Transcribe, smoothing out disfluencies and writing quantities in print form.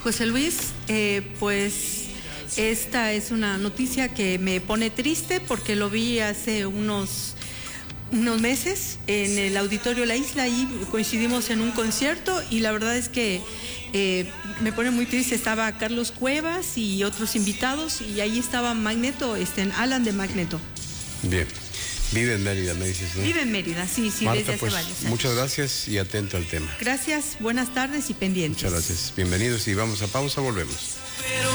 José Luis, pues esta es una noticia que me pone triste porque lo vi hace unos meses en el Auditorio La Isla y coincidimos en un concierto y la verdad es que me pone muy triste. Estaba Carlos Cuevas y otros invitados y ahí estaba Magneto, Alan de Magneto. Bien. Vive en Mérida, me dices, ¿no? Vive en Mérida, sí, Marta, desde hace pues, varios años. muchas gracias y atento al tema. Gracias, buenas tardes y pendientes. Muchas gracias. Bienvenidos y vamos a pausa, volvemos.